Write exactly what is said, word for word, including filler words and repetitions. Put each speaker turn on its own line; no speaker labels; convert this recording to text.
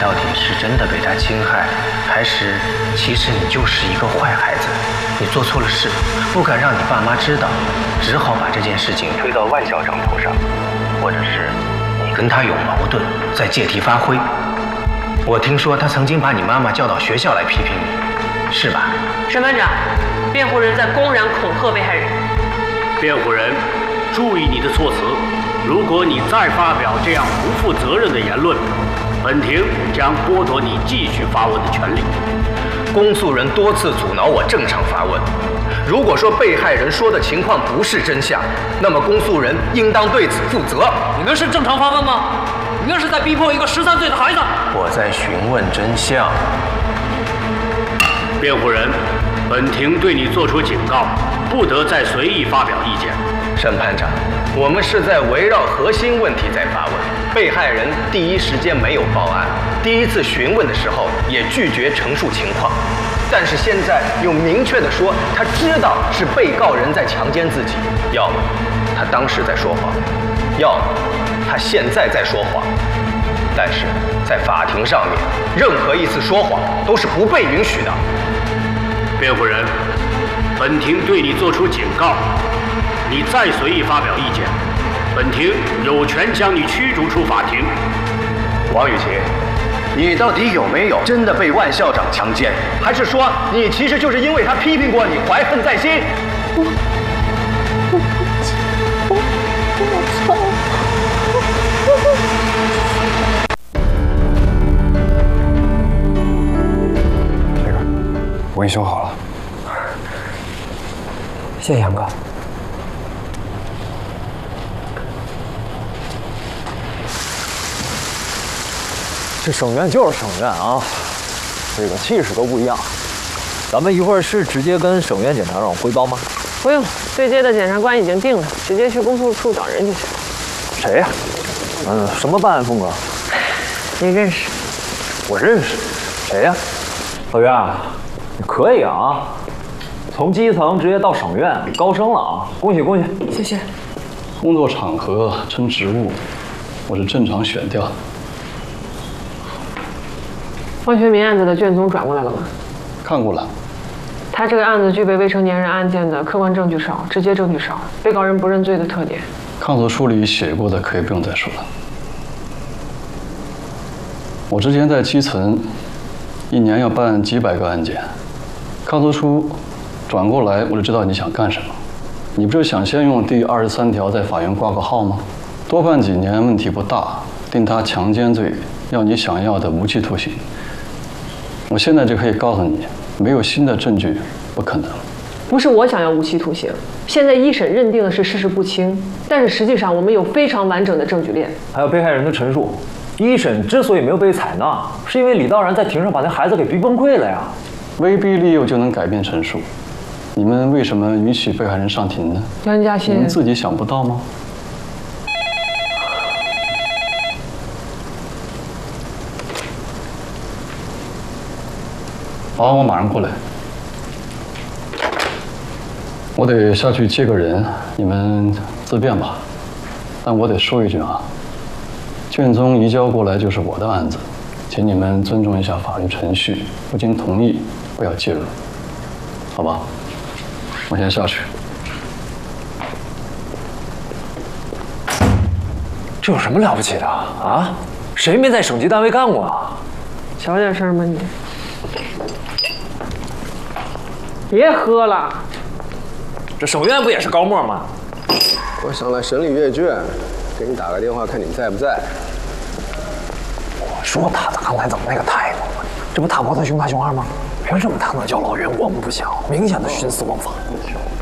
到底是真的被他侵害，还是其实你就是一个坏孩子？你做错了事，不敢让你爸妈知道，只好把这件事情推到万校长头上，或者是你跟他有矛盾，在借题发挥。我听说他曾经把你妈妈叫到学校来批评你，是吧？
审判长，辩护人在公然恐吓被害人。
辩护人，注意你的措辞。如果你再发表这样不负责任的言论，本庭将剥夺你继续发问的权利。
公诉人多次阻挠我正常发问。如果说被害人说的情况不是真相，那么公诉人应当对此负责。
你那是正常发问吗？你那是在逼迫一个十三岁的孩子。
我在询问真相。
辩护人，本庭对你作出警告，不得再随意发表意见。
审判长，我们是在围绕核心问题在发问。被害人第一时间没有报案，第一次询问的时候也拒绝陈述情况，但是现在又明确地说他知道是被告人在强奸自己，要么他当时在说谎，要么他现在在说谎。但是在法庭上面，任何一次说谎都是不被允许的。
辩护人，本庭对你作出警告，你再随意发表意见，本庭有权将你驱逐出法庭。
王雨晴，你到底有没有真的被万校长强奸，还是说你其实就是因为他批评过你，怀恨在心？
我我我我错了。
这个我给你修好了，
谢谢杨哥。
这省院就是省院啊，这个气势都不一样。咱们一会儿是直接跟省院检察长汇报吗？
不用，对接的检察官已经定了，直接去公诉处找人就行。
谁呀？嗯，什么办案风格？
你认识？
我认识。谁呀？老袁，你可以啊，从基层直接到省院，高升了啊！恭喜恭喜！
谢谢。
工作场合称职务，我是正常选调的。
汪学民案子的卷宗转过来了吗？
看过了。
他这个案子具备未成年人案件的客观证据少、直接证据少、被告人不认罪的特点。
抗诉书里写过的可以不用再说了。我之前在基层，一年要办几百个案件，抗诉书转过来，我就知道你想干什么。你不是想先用第二十三条在法院挂个号吗？多判几年问题不大，定他强奸罪，要你想要的无期徒刑。我现在就可以告诉你，没有新的证据，不可能。
不是我想要无期徒刑，现在一审认定的是事实不清，但是实际上我们有非常完整的证据链，
还有被害人的陈述。一审之所以没有被采纳，是因为李道然在庭上把那孩子给逼崩溃了呀。
威逼利诱就能改变陈述，你们为什么允许被害人上庭呢？
杨嘉欣，
你们自己想不到吗？好，我马上过来。我得下去接个人，你们自便吧。但我得说一句啊，卷宗移交过来就是我的案子，请你们尊重一下法律程序，不经同意不要介入，好吧？我先下去。
这有什么了不起的啊？谁没在省级单位干过啊？
小点声吧你。别喝了，
这省院不也是高沫吗？
我想来审理阅卷，给你打个电话看你在不在。
我说他刚才怎么那个态度？这不大伯他凶他凶二吗？凭什么他能叫老袁，我们不行？明显的徇私枉法。